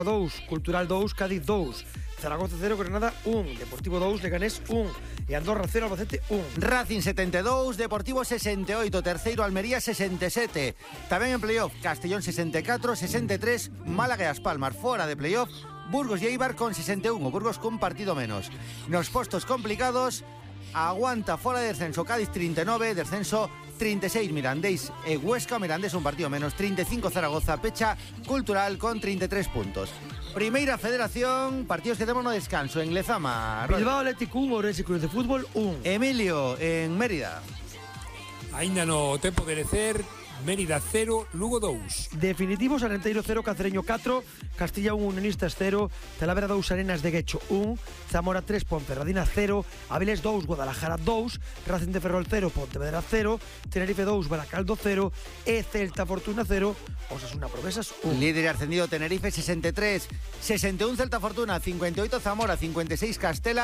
2, Cultural 2, Cádiz 2, Zaragoza 0, Granada 1, Deportivo 2, Leganés 1 e Andorra 0, Albacete 1. Racing 72, Deportivo 68, terceiro Almería 67. Tamén en playoff, Castellón 64, 63, Málaga e As Palmas fora de playoff, Burgos e Eibar con 61, Burgos con partido menos. Nos postos complicados, aguanta fora de descenso Cádiz 39, descenso 36 Mirandés e Huesca, Mirandés un partido menos, 35 Zaragoza, pecha Cultural con 33 puntos. Primeira Federación, partidos que temos no descanso en Lezama. Bilbao Atlético 1, Ourense Cruz de Fútbol 1. Emilio, en Mérida. Aínda no tempo de lecer, Mérida 0, Lugo 2. Definitivos, Arenteiro 0, Cacereño 4, Castilla 1, Unionistas 0, Talavera 2, Arenas de Guecho 1, Zamora 3, Ponferradina 0, Avilés 2, Guadalajara 2, Racing de Ferrol 0, Pontevedra 0, Tenerife 2, Baracaldo 0 e Celta Fortuna 0, Osasuna Promesas 1. Líder ascendido Tenerife 63, 61 Celta Fortuna, 58 Zamora, 56 Castela,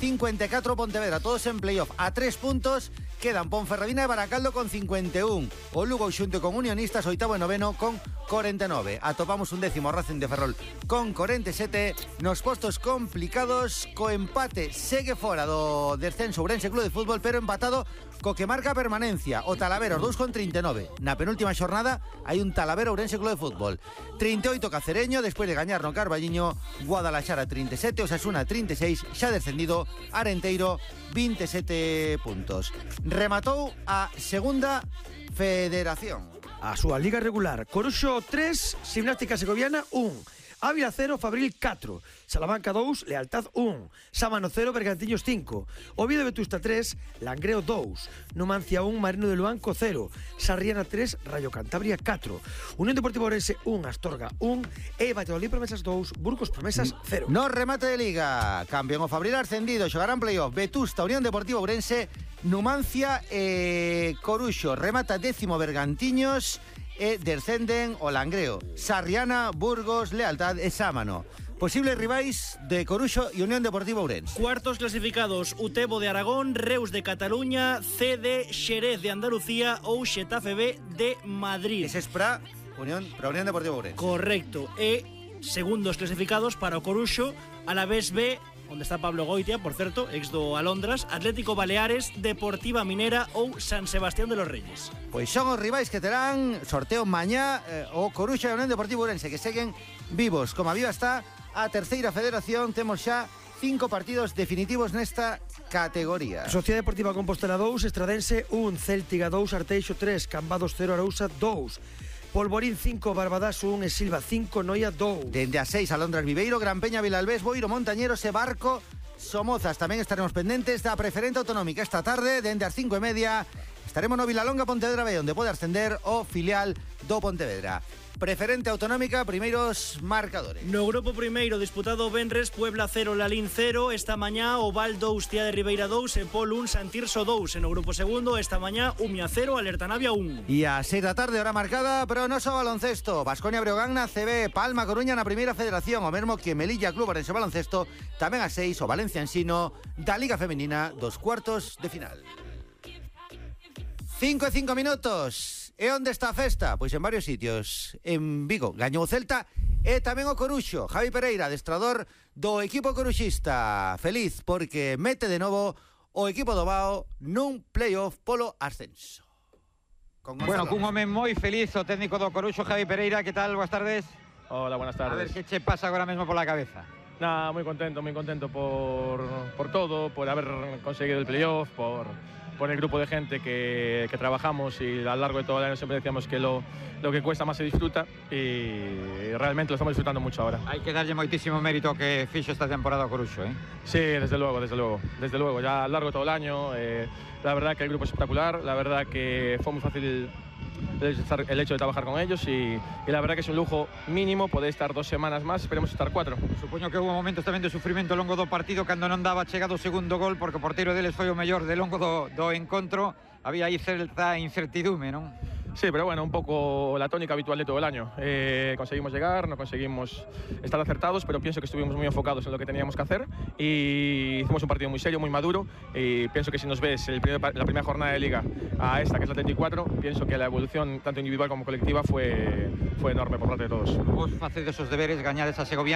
54 Pontevedra, todos en playoff. A 3 puntos quedan Ponferradina e Baracaldo con 51. O Lugo xunto con Unionistas, oitavo e noveno con 49. Atopamos un décimo Racing de Ferrol con 47. Nos postos complicados, co empate segue fora do descenso Ourense Club de Fútbol, pero empatado co que marca permanencia o Talavera, os 2 con 39. Na penúltima xornada hai un Talavera Ourense Club de Fútbol. 38 Cacereño, despois de gañar no Carballiño, Guadalajara 37, Osasuna 36, xa descendido Arenteiro 27 puntos. Rematou a segunda Federación. A súa liga regular, Coruxo 3, Gimnástica Segoviana 1, Ávila 0, Fabril 4, Salamanca 2, Lealtad 1, Sámano 0, Bergantiños 5, Oviedo Vetusta 3, Langreo 2, Numancia 1, Marino de Luanco 0, Sarriana 3, Rayo Cantabria 4, Unión Deportiva Ourense 1, Astorga 1 e Valladolid Promesas 2, Burgos Promesas 0. No remate de liga, campeón o Fabril ascendido, xogarán playoff, Vetusta, Unión Deportiva Ourense, Numancia e Coruxo, remata décimo Bergantiños e descenden o Langreo, Sarriana, Burgos, Lealtad e Sámano. Posibles rivais de Coruxo e Unión Deportiva Ourense. Cuartos clasificados, Utebo de Aragón, Reus de Cataluña, CD Xerez de Andalucía ou Xetafe B de Madrid. Ese es para Unión Deportiva Ourense. Correcto. E segundos clasificados para o Coruxo, Alavés B, onde está Pablo Goitia, por certo, ex do Alondras, Atlético Baleares, Deportiva Minera ou San Sebastián de los Reyes. Pois son os rivais que terán sorteo mañá o Coruxo e Unión Deportiva Ourense, que seguen vivos. Como viva está a terceira federación, temos xa 5 partidos definitivos nesta categoría. Sociedade Deportiva Compostela 2, Estradense 1, Céltiga 2, Arteixo 3, Cambados 0, Arousa 2, Polvorín 5, Barbadas 1 e Silva 5, Noia 2. Dende a 6, Alondras Viveiro, Gran Peña, Vilalbés, Boiro, Montañeros e Barco Somozas. Tamén estaremos pendentes da preferente autonómica esta tarde, dende as 5:30. Estaremos no Vilalonga Pontevedra B, onde pode ascender o filial do Pontevedra. Preferente autonómica, primeiros marcadores. No grupo primeiro disputado venres, Puebla 0, Lalín 0. Esta mañá Oval 2, Tía de Ribeira 2 e Pol 1, Santirso 2. En o grupo segundo, esta mañá Umia 0, Alerta Navia 1. E a 6 da tarde, hora marcada, pero non só baloncesto. Baskonia Breogán na CB, Palma Coruña na primeira federación, o mesmo que Melilla Club Orense Baloncesto. Tamén a 6, o Valencia Ensino da Liga Femenina dos cuartos de final. 5 e 5 minutos. E onde está a festa? Pois en varios sitios. En Vigo gañou o Celta e tamén o Coruxo. Javi Pereira, adestrador do equipo coruxista, feliz porque mete de novo o equipo do Bao nun playoff polo ascenso. Bueno, cun home moi feliz, o técnico do Coruxo, Javi Pereira. Que tal? Boas tardes. Hola, buenas tardes. A ver, que che pasa agora mesmo pola cabeza? Nada, muy contento por todo, por haber conseguido el playoff, por el grupo de gente que trabajamos, y a lo largo de todo el año siempre decíamos que lo que cuesta más se disfruta, y realmente lo estamos disfrutando mucho ahora. Hai que darlle moitísimo mérito que fixo esta temporada o Coruxo, ¿eh? Sí, desde luego, ya a lo largo de todo el año. La verdad que el grupo es espectacular, la verdad que fue muy fácil el hecho de trabajar con ellos, y la verdad que es un lujo mínimo poder estar 2 semanas más, esperemos estar 4. Supoño que hubo momentos tamén de sufrimento ao longo do partido cando non daba chegado o segundo gol, porque o porteiro deles foi o mellor de longo do encontro. Había aí certa incertidume, non? Sí, pero bueno, un poco la tónica habitual de todo el año. Conseguimos llegar, no conseguimos estar acertados, pero pienso que estuvimos muy enfocados en lo que teníamos que hacer y hicimos un partido muy serio, muy maduro, y pienso que si nos ves la primera jornada de Liga a esta, que es la 34, pienso que la evolución tanto individual como colectiva fue enorme por parte de todos. Vos facéis esos deberes, gañar esa Segoviana.